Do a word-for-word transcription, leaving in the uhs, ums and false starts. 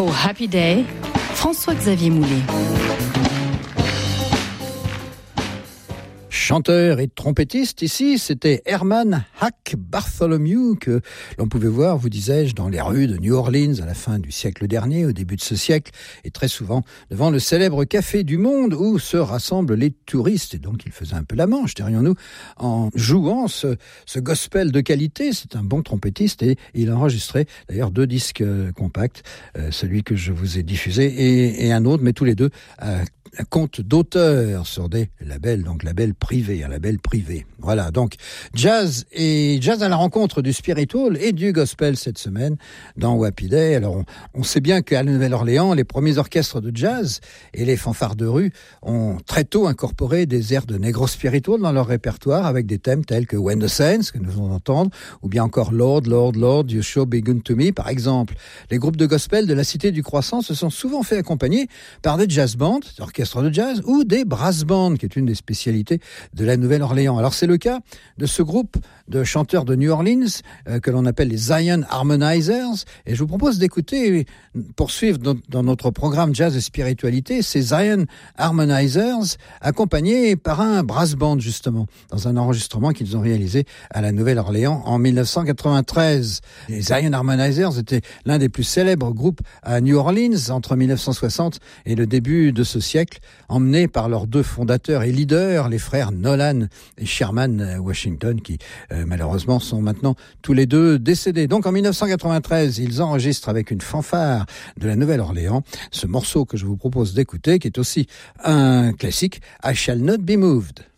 Oh Happy Day, François-Xavier Moulet. Chanteur et trompettiste, ici, c'était Herman Hack Bartholomew que l'on pouvait voir, vous disais-je, dans les rues de New Orleans à la fin du siècle dernier, au début de ce siècle, et très souvent devant le célèbre Café du Monde où se rassemblent les touristes. Et donc il faisait un peu la manche, dirions-nous, en jouant ce, ce gospel de qualité. C'est un bon trompettiste et il a enregistré d'ailleurs deux disques compacts, euh, celui que je vous ai diffusé et, et un autre, mais tous les deux euh, un compte d'auteur sur des labels, donc labels privés, un label privé. Voilà, donc jazz et jazz à la rencontre du spiritual et du gospel cette semaine dans Wappy Day. Alors on, on sait bien qu'à la Nouvelle-Orléans, les premiers orchestres de jazz et les fanfares de rue ont très tôt incorporé des airs de negro spiritual dans leur répertoire avec des thèmes tels que When the Saints, que nous venons d'entendre, ou bien encore Lord, Lord, Lord, You Sure Be Good to Me, par exemple. Les groupes de gospel de la Cité du Croissant se sont souvent fait accompagner par des jazz bands, des orchestres de jazz ou des brass bands, qui est une des spécialités de la Nouvelle-Orléans. Alors c'est le cas de ce groupe de chanteurs de New Orleans euh, que l'on appelle les Zion Harmonizers, et je vous propose d'écouter, poursuivre dans, dans notre programme Jazz et Spiritualité, ces Zion Harmonizers accompagnés par un brass band justement, dans un enregistrement qu'ils ont réalisé à la Nouvelle-Orléans en dix-neuf cent quatre-vingt-treize. Les Zion Harmonizers étaient l'un des plus célèbres groupes à New Orleans entre dix-neuf cent soixante et le début de ce siècle, emmenés par leurs deux fondateurs et leaders, les frères Nolan et Sherman Washington, qui euh, malheureusement sont maintenant tous les deux décédés. Donc en dix-neuf cent quatre-vingt-treize, ils enregistrent avec une fanfare de la Nouvelle-Orléans ce morceau que je vous propose d'écouter, qui est aussi un classique, I Shall Not Be Moved.